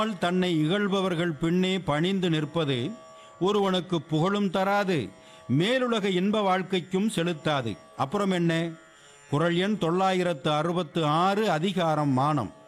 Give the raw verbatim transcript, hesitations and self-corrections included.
தன்னை இகழ்பவர்கள் பின்னே பணிந்து நிற்பது ஒருவனுக்கு புகழும் தராது, மேலுலக இன்ப வாழ்க்கைக்கும் செலுத்தாது. அப்புறம் என்ன? குறள் எண் தொள்ளாயிரத்து அறுபத்து ஆறு, அதிகாரம் மானம்.